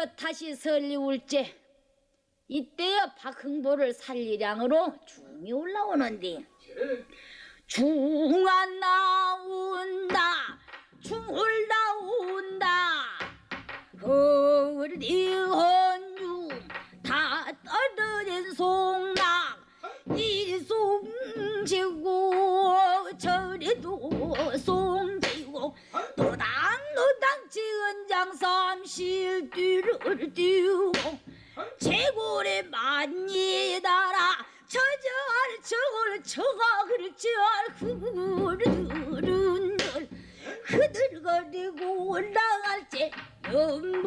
다시 설리울제 이때야 박흥보를 살리량으로 중이 올라오는데 중안 나온다 중을 나온다 허리헌유 다 떨어진 송락 이송지고 저리도 송지고 노당노당 지은장 삼실뒤를 띄우고 제골에 많이 달아 저절 저걸 흐르는 흐들거리고 올라갈 때